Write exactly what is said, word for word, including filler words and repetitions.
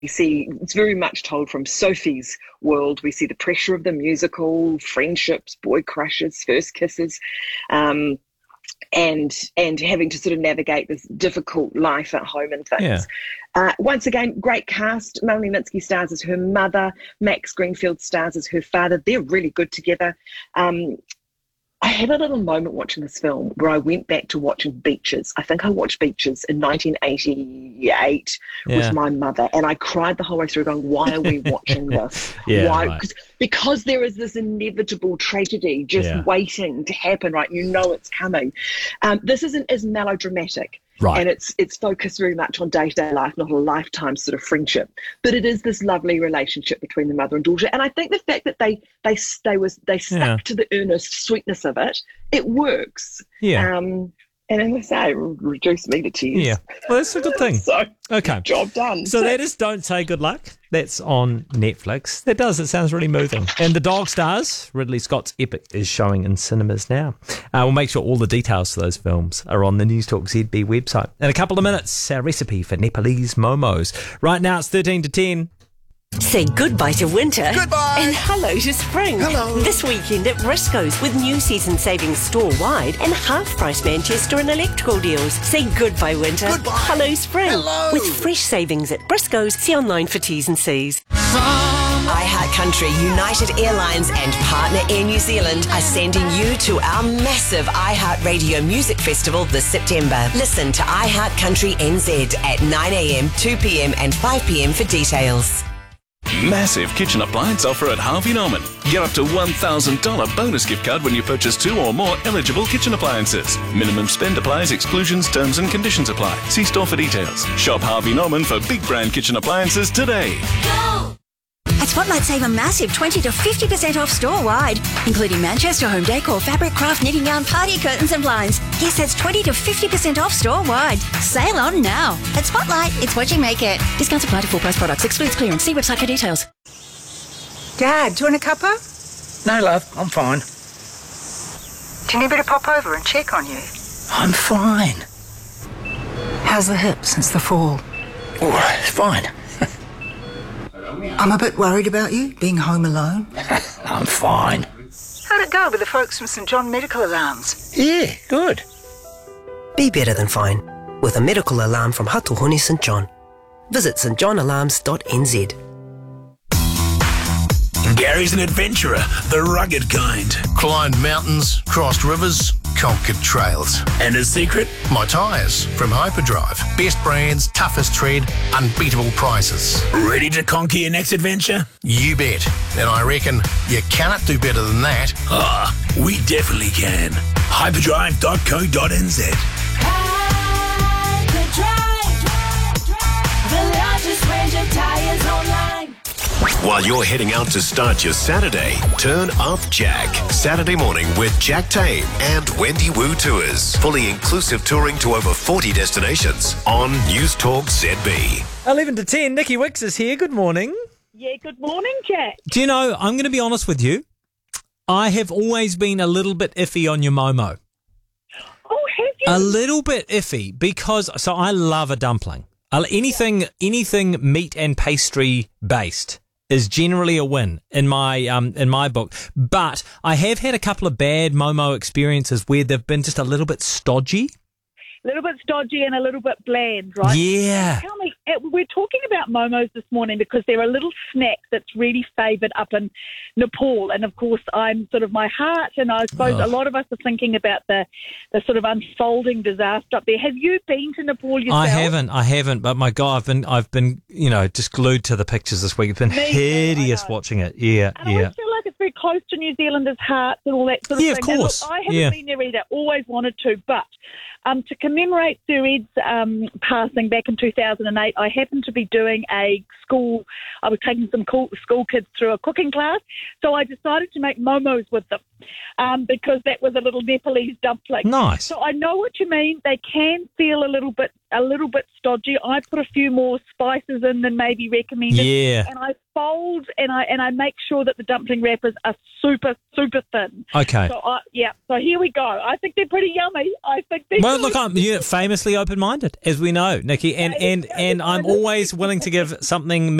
We see it's very much told from Sophie's world. We see the pressure of the musical, friendships, boy crushes, first kisses, um, and and having to sort of navigate this difficult life at home and things. Yeah. Uh, once again, great cast. Melanie Lynskey stars as her mother. Max Greenfield stars as her father. They're really good together. Um, I had a little moment watching this film where I went back to watching Beaches. I think I watched Beaches in nineteen eighty-eight Yeah. with my mother, and I cried the whole way through going, why are we watching this? Yeah, why? right. Because, because there is this inevitable tragedy just Yeah. waiting to happen, right? You know it's coming. Um, this isn't as melodramatic. Right. And it's it's focused very much on day-to-day life, not a lifetime sort of friendship. But it is this lovely relationship between the mother and daughter. And I think the fact that they they they was they stuck Yeah. to the earnest sweetness of it, it works. Yeah. Um, and as I say, it reduced me to tears. Yeah. Well, that's a good thing. So, Okay. job done. So that is Don't Say Good Luck. That's on Netflix. That does. It sounds really moving. And The Dog Stars, Ridley Scott's epic, is showing in cinemas now. Uh, we'll make sure all the details for those films are on the News Talk Z B website. In a couple of minutes, our recipe for Nepalese momos. Right now, it's thirteen to ten. Say goodbye to winter. Goodbye. And hello to spring. Hello. This weekend at Briscoe's with new season savings store-wide and half-price Manchester and electrical deals. Say goodbye winter. Goodbye. Hello spring. Hello. With fresh savings at Briscoe's. See online for T's and C's. iHeartCountry, United Airlines and partner Air New Zealand are sending you to our massive iHeartRadio Music Festival this September. Listen to iHeartCountry N Z at nine a.m, two p.m. and five p.m. for details. Massive kitchen appliance offer at Harvey Norman. Get up to one thousand dollars bonus gift card when you purchase two or more eligible kitchen appliances. Minimum spend applies, exclusions, terms and conditions apply. See store for details. Shop Harvey Norman for big brand kitchen appliances today. At Spotlight, save a massive twenty to fifty percent off store-wide, including Manchester home decor, fabric, craft, knitting yarn, party curtains and blinds. Yes, that's twenty to fifty percent off store-wide. Sale on now. At Spotlight, it's what you make it. Discounts apply to full-price products. Excludes clearance. See website for details. Dad, do you want a cuppa? No, love, I'm fine. Do you need me to pop over and check on you? I'm fine. How's the hip since the fall? Oh, it's fine. I'm a bit worried about you, being home alone. I'm fine. How'd it go with the folks from St John Medical Alarms? Yeah, good. Be better than fine with a medical alarm from Hatuhuni St John. Visit s t john alarms dot n z. Gary's an adventurer, the rugged kind. Climbed mountains, crossed rivers, conquered trails. And his secret? My tyres from Hyperdrive. Best brands, toughest tread, unbeatable prices. Ready to conquer your next adventure? You bet. And I reckon you cannot do better than that. Ah, we definitely can. hyperdrive dot co dot n z. The largest range of tires online. While you're heading out to start your Saturday, turn up Jack. Saturday morning with Jack Tame and Wendy Wu Tours. Fully inclusive touring to over forty destinations on News Talk Z B. eleven to ten, Nikki Wicks is here. Good morning. Yeah, good morning, Jack. Do you know, I'm going to be honest with you. I have always been a little bit iffy on your Momo. Oh, have you? A little bit iffy because, so I love a dumpling. Uh, Anything, anything meat and pastry based is generally a win in my um in my book. But I have had a couple of bad Momo experiences where they've been just a little bit stodgy. A little bit stodgy and a little bit bland, right? Yeah. Tell me, uh, we're talking about momos this morning because they're a little snack that's really favoured up in Nepal. And, of course, I'm sort of my heart, and I suppose Oh. a lot of us are thinking about the, the sort of unfolding disaster up there. Have you been to Nepal yourself? I haven't, I haven't, but my God, I've been, I've been, you know, just glued to the pictures this week. It's been Me too, hideous I know. watching it. Yeah, And yeah. I feel like it's very close to New Zealanders' hearts and all that sort of Yeah, of thing. And course. look, I haven't Yeah. been there either, always wanted to, but um, to commemorate Sir Ed's um, passing back in two thousand eight, I happened to be doing a school, I was taking some cool, school kids through a cooking class, so I decided to make momos with them um, because that was a little Nepalese dumpling. Nice. So I know what you mean. They can feel a little bit a little bit stodgy. I put a few more spices in than maybe recommended. Yeah. And I fold and I and I make sure that the dumpling wrappers are are super, super thin. Okay. So, I, yeah, so here we go. I think they're pretty yummy. I think they're Well, good. look, I'm you're famously open-minded, as we know, Nikki, and, and, and I'm always willing to give something